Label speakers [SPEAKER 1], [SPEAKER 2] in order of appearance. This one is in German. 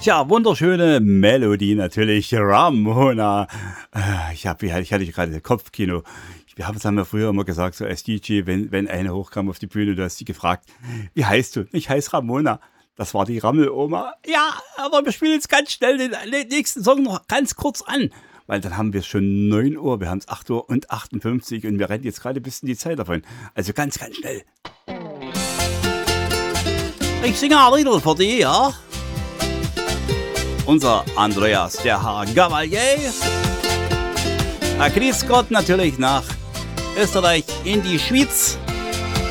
[SPEAKER 1] Tja, wunderschöne Melodie natürlich, Ramona. Ich hatte gerade Kopfkino. Das haben wir früher immer gesagt, so als DJ, wenn eine hochkam auf die Bühne, du hast sie gefragt, wie heißt du? Ich heiße Ramona. Das war die Rammeloma. Ja, aber wir spielen jetzt ganz schnell den nächsten Song noch ganz kurz an. Weil dann haben wir schon 9 Uhr, wir haben es 8 Uhr und 58 und wir rennen jetzt gerade ein bisschen die Zeit davon. Also ganz, ganz schnell. Ich singe ein Lied für dich, ja? Unser Andreas, der Herr Gavalier. Grüß Gott natürlich nach Österreich in die Schweiz.